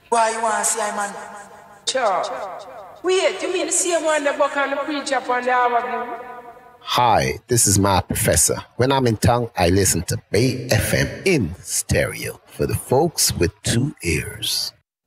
Why you want to see I man? Sure. Wait, you mean the same one that book on the preach up on the hour? Hi, this is my professor. When I'm in town, I listen to Bay FM in stereo for the folks with 2 ears.